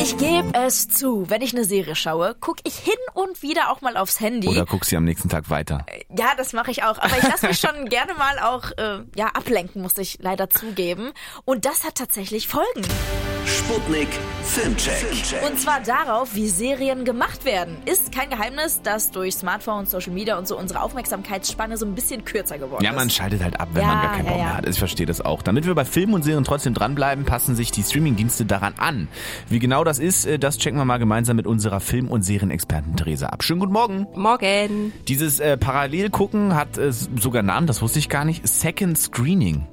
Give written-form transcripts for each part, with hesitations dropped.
Ich gebe es zu, wenn ich eine Serie schaue, gucke ich hin und wieder auch mal aufs Handy. Oder guckst sie am nächsten Tag weiter? Ja, das mache ich auch. Aber ich lasse mich schon gerne mal auch ablenken, muss ich leider zugeben. Und das hat tatsächlich Folgen. Sputnik Filmcheck. Und zwar darauf, wie Serien gemacht werden. Ist kein Geheimnis, dass durch Smartphones, Social Media und so unsere Aufmerksamkeitsspanne so ein bisschen kürzer geworden ist. Ja, man schaltet halt ab, wenn man gar keinen Bock mehr hat. Ich verstehe das auch. Damit wir bei Filmen und Serien trotzdem dranbleiben, passen sich die Streamingdienste daran an. Wie genau das ist, das checken wir mal gemeinsam mit unserer Film- und Serienexpertin Theresa ab. Schönen guten Morgen. Morgen. Dieses Parallelgucken hat sogar einen Namen, das wusste ich gar nicht. Second Screening.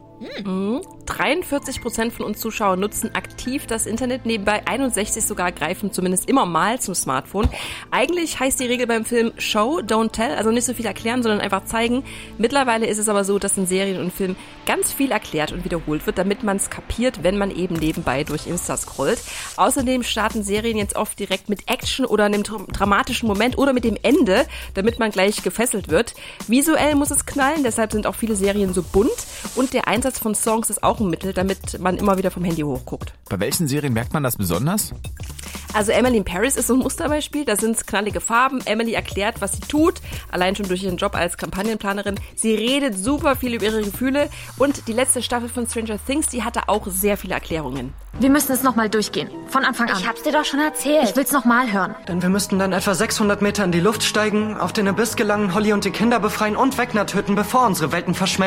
43% von uns Zuschauern nutzen aktiv das Internet, nebenbei 61 sogar greifen zumindest immer mal zum Smartphone. Eigentlich heißt die Regel beim Film Show, don't tell, also nicht so viel erklären, sondern einfach zeigen. Mittlerweile ist es aber so, dass in Serien und Filmen ganz viel erklärt und wiederholt wird, damit man es kapiert, wenn man eben nebenbei durch Insta scrollt. Außerdem starten Serien jetzt oft direkt mit Action oder einem dramatischen Moment oder mit dem Ende, damit man gleich gefesselt wird. Visuell muss es knallen, deshalb sind auch viele Serien so bunt und der Einsatz von Songs ist auch ein Mittel, damit man immer wieder vom Handy hochguckt. Bei welchen Serien merkt man das besonders? Also Emily in Paris ist so ein Musterbeispiel, da sind es knallige Farben. Emily erklärt, was sie tut, allein schon durch ihren Job als Kampagnenplanerin. Sie redet super viel über ihre Gefühle und die letzte Staffel von Stranger Things, die hatte auch sehr viele Erklärungen. Wir müssen es nochmal durchgehen, von Anfang an. Ich hab's dir doch schon erzählt. Ich will's nochmal hören. Denn wir müssten dann etwa 600 Meter in die Luft steigen, auf den Abyss gelangen, Holly und die Kinder befreien und Vecna töten, bevor unsere Welten verschmelzen.